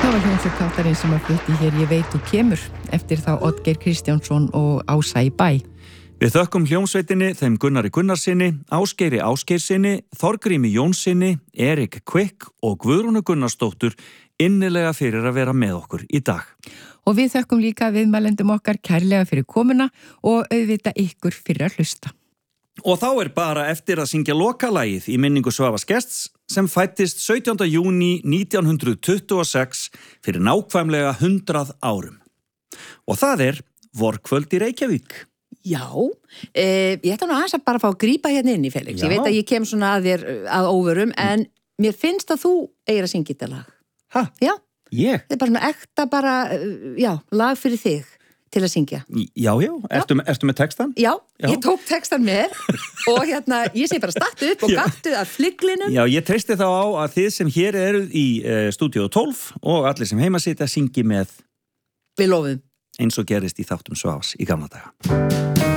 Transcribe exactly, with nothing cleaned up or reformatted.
Það var hljómsveit þáttarins sem að flutti hér Ég veit þú kemur eftir þá Oddgeir Kristjánsson og Ása í bæ. Við þökkum hljómsveitinni, þeim Gunnari Gunnarsinni, Ásgeiri Ásgeirsinni, Þorgrími Jónsinni, Erik Kvik og Guðrúnu Gunnarsdóttur innilega fyrir að vera með okkur í dag. Og við þökkum líka viðmælendum okkar kærlega fyrir komuna og auðvitað ykkur fyrir að hlusta. Og þá er bara eftir að syngja lokalagið í minningu Svavars Gests sem fættist sautjánda júní nítján hundruð tuttugu og sex fyrir nákvæmlega hundrað árum. Og það er Vorkvöld í Reykjavík. Já, eh, ég ætla nú aðeins að bara fá að grípa hérna inn í Felix. Já. Ég veit að ég kem svona að þér að óvörum, en mér finnst að þú eigir að syngja þetta lag. Ha? Já. Ég? Þetta er bara svona ekta bara, já, lag fyrir þig til að syngja. Já, já, ertu, ertu með textan? Já, Já. ég tók textan með og hérna, ég segi bara startu upp og Já. gattu af flygglinum. Já, ég treysti þá á að þið sem hér eruð í uh, stúdíó tólf og allir sem heima sitja syngi með Við lofum. eins og gerist í þáttum Svavars í gamla daga.